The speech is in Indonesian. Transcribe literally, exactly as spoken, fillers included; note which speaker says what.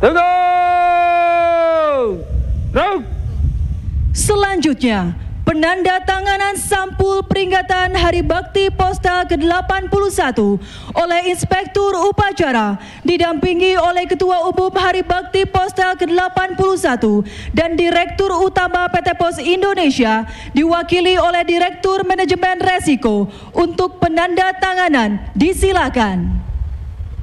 Speaker 1: Tunggu. Ruk.
Speaker 2: Selanjutnya, penandatanganan sampul peringatan Hari Bakti Posta ke delapan puluh satu oleh Inspektur Upacara didampingi oleh Ketua Umum Hari Bakti Posta ke delapan puluh satu dan Direktur Utama P T Pos Indonesia diwakili oleh Direktur Manajemen Resiko untuk penandatanganan. Disilakan.